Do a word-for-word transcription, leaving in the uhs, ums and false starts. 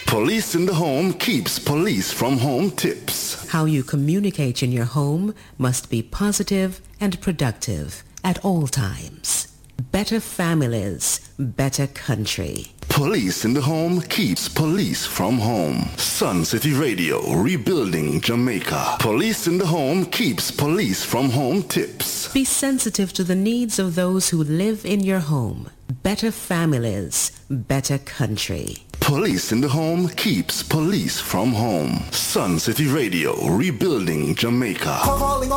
Police in the home keeps police from home tips. How you communicate in your home must be positive and productive at all times. Better families, better country. Police in the home keeps police from home. Sun City Radio, rebuilding Jamaica. Police in the home keeps police from home tips. Be sensitive to the needs of those who live in your home. Better families, better country. Police in the home keeps police from home. Sun City Radio, rebuilding Jamaica.